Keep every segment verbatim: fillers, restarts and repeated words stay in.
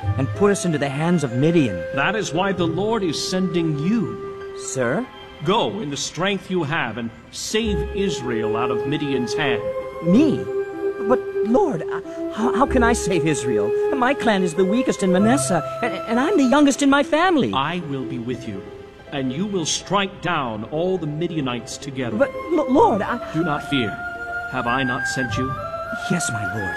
and put us into the hands of Midian. That is why the Lord is sending you. Sir? Go in the strength you have and save Israel out of Midian's hand. Me? But, Lord, how, how can I save Israel? My clan is the weakest in Manasseh, and, and I'm the youngest in my family. I will be with you, and you will strike down all the Midianites together. But, L Lord, I... Do not fear. Have I not sent you? Yes, my Lord.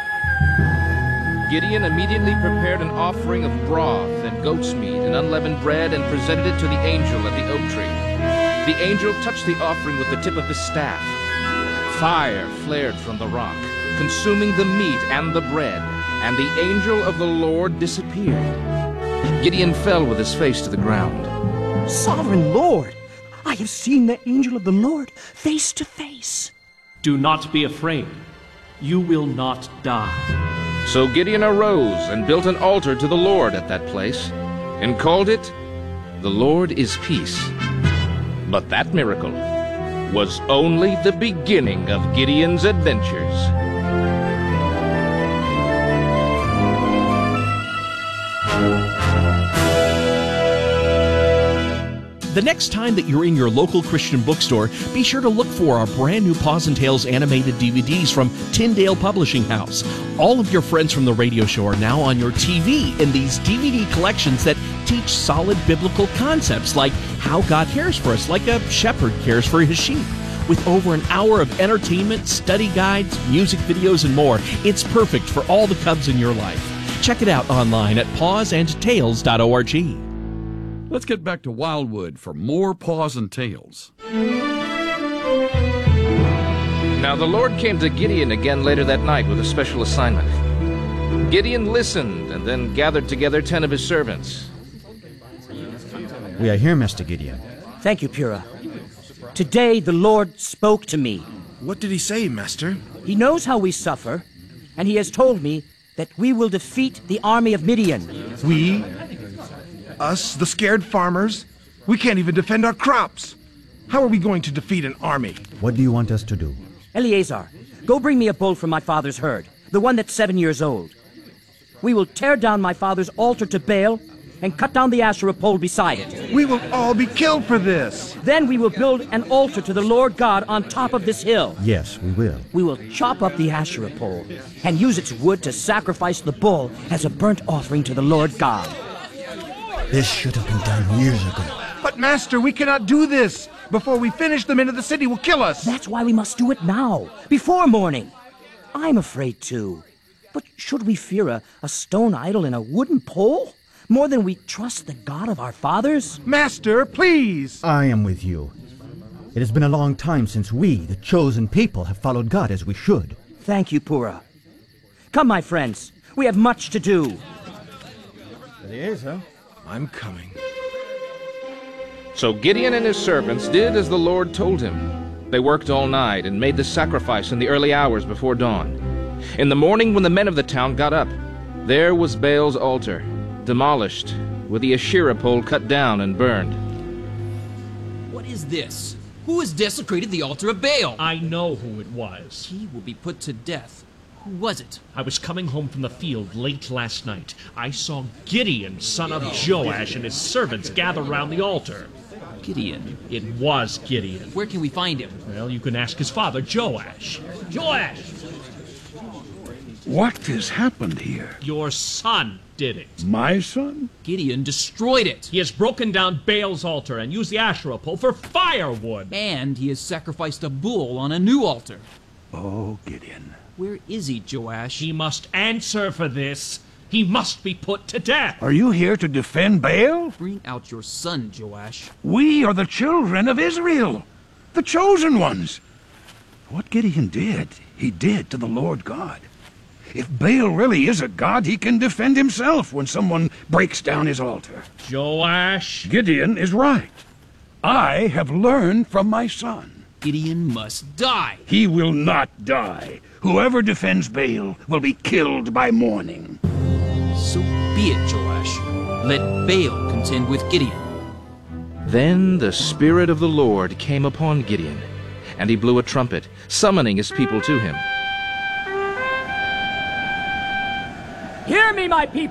Gideon immediately prepared an offering of broth and goat's meat and unleavened bread and presented it to the angel at the oak tree. The angel touched the offering with the tip of his staff. Fire flared from the rock, consuming the meat and the bread, and the angel of the Lord disappeared. Gideon fell with his face to the ground. Sovereign Lord, I have seen the angel of the Lord face to face. Do not be afraid. You will not die. So Gideon arose and built an altar to the Lord at that place, and called it, "The Lord is Peace." But that miracle was only the beginning of Gideon's adventures. The next time that you're in your local Christian bookstore, be sure to look for our brand new Paws and Tales animated D V Ds from Tyndale Publishing House. All of your friends from the radio show are now on your T V in these D V D collections that teach solid biblical concepts like how God cares for us, like a shepherd cares for his sheep. With over an hour of entertainment, study guides, music videos, and more, it's perfect for all the cubs in your life. Check it out online at paws and tales dot org. Let's get back to Wildwood for more Paws and Tales. Now the Lord came to Gideon again later that night with a special assignment. Gideon listened and then gathered together ten of his servants. We are here, Master Gideon. Thank you, Purah. Today the Lord spoke to me. What did he say, Master? He knows how we suffer, and he has told me that we will defeat the army of Midian. We? Us, the scared farmers? We can't even defend our crops. How are we going to defeat an army? What do you want us to do? Eleazar, go bring me a bull from my father's herd, the one that's seven years old. We will tear down my father's altar to Baal and cut down the Asherah pole beside it. We will all be killed for this. Then we will build an altar to the Lord God on top of this hill. Yes, we will. We will chop up the Asherah pole and use its wood to sacrifice the bull as a burnt offering to the Lord God. This should have been done years ago. But, Master, we cannot do this. Before we finish, the men of the city will kill us. That's why we must do it now, before morning. I'm afraid too. But should we fear a, a stone idol and a wooden pole more than we trust the God of our fathers? Master, please. I am with you. It has been a long time since we, the chosen people, have followed God as we should. Thank you, Purah. Come, my friends. We have much to do. There he is, huh? I'm coming. So Gideon and his servants did as the Lord told him. They worked all night and made the sacrifice in the early hours before dawn. In the morning when the men of the town got up, there was Baal's altar, demolished, with the Asherah pole cut down and burned. What is this? Who has desecrated the altar of Baal? I know who it was. He will be put to death. Who was it? I was coming home from the field late last night. I saw Gideon, son of Joash, and his servants gather round the altar. Gideon? It was Gideon. Where can we find him? Well, you can ask his father, Joash. Joash! What has happened here? Your son did it. My son? Gideon destroyed it. He has broken down Baal's altar and used the Asherah pole for firewood. And he has sacrificed a bull on a new altar. Oh, Gideon. Where is he, Joash? He must answer for this. He must be put to death. Are you here to defend Baal? Bring out your son, Joash. We are the children of Israel, the chosen ones. What Gideon did, he did to the Lord God. If Baal really is a god, he can defend himself when someone breaks down his altar. Joash? Gideon is right. I have learned from my son. Gideon must die. He will not die. Whoever defends Baal will be killed by morning. So be it, Joash. Let Baal contend with Gideon. Then the Spirit of the Lord came upon Gideon, and he blew a trumpet, summoning his people to him. Hear me, my people!